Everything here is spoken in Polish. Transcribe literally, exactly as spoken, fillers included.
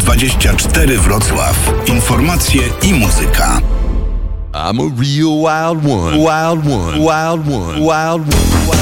dwadzieścia cztery Wrocław. Informacje i muzyka. I'm a real wild one. Wild one. Wild one. Wild one.